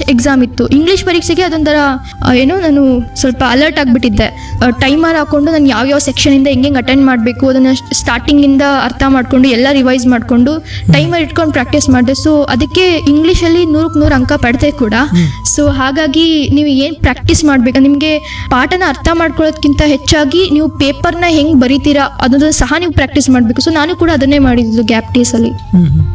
Exam ಇತ್ತು. English ಪರೀಕ್ಷೆಗೆ ಅದೊಂಥರ ಏನೋ ನಾನು ಸ್ವಲ್ಪ ಅಲರ್ಟ್ ಆಗಿಬಿಟ್ಟಿದ್ದೆ. ಟೈಮರ್ ಹಾಕೊಂಡು ನಾನು ಯಾವ್ಯಾವ ಸೆಕ್ಷನಿಂದ ಹೆಂಗೆ ಅಟೆಂಡ್ ಮಾಡಬೇಕು ಅದನ್ನು ಸ್ಟಾರ್ಟಿಂಗಿಂದ ಅರ್ಥ ಮಾಡಿಕೊಂಡು ಎಲ್ಲ ರಿವೈಸ್ ಮಾಡಿಕೊಂಡು ಟೈಮರ್ ಇಟ್ಕೊಂಡು ಪ್ರಾಕ್ಟೀಸ್ ಮಾಡಿದೆ. ಸೊ ಅದಕ್ಕೆ ಇಂಗ್ಲೀಷಲ್ಲಿ 100ಕ್ಕೆ 100 ಅಂಕ ಪಡೆದೆ ಕೂಡ. ಸೊ ಹಾಗಾಗಿ ನೀವು ಏನು ಪ್ರಾಕ್ಟೀಸ್ ಮಾಡಬೇಕು, ನಿಮಗೆ ಪಾಠನ ಅರ್ಥ ಮಾಡ್ಕೊಳ್ಳೋದಕ್ಕಿಂತ ಹೆಚ್ಚಾಗಿ ನೀವು ಪೇಪರ್ನ ಹೆಂಗೆ ಬರೀತೀರಾ ಅದನ್ನು ಸಹ ನೀವು ಪ್ರಾಕ್ಟೀಸ್ ಮಾಡಬೇಕು. ಸೊ ನಾನು ಕೂಡ ಅದನ್ನೇ ಮಾಡಿದ್ದು ಗ್ಯಾಪ್ ಡೇಸಲ್ಲಿ.